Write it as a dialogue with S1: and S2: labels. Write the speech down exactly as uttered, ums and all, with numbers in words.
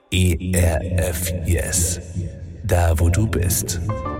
S1: E R F Yes. Da wo du bist.